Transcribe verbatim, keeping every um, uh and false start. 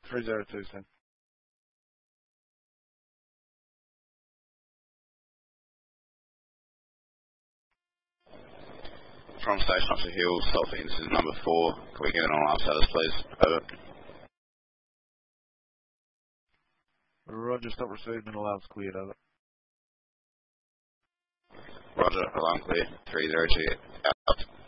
three zero two, sir. From Station Officer Hill, Southend, this is number four. Can we get an alarm status, please? Over. Roger, stop receiving and alarms cleared, over. Roger, alarm clear. three zero two, out.